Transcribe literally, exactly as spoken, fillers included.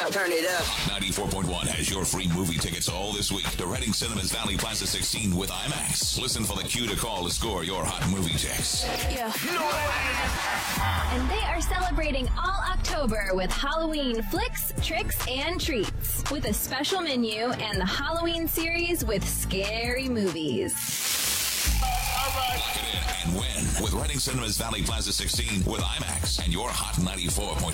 Turn it up. ninety-four point one has your free movie tickets all this week to Reading Cinemas Valley Plaza sixteen with IMAX. Listen for the cue to call to score your hot movie tickets. Yeah. And they are celebrating all October with Halloween flicks, tricks, and treats. With a special menu and the Halloween series with scary movies. Lock it in and win with Reading Cinemas Valley Plaza sixteen with IMAX and your hot ninety-four point one.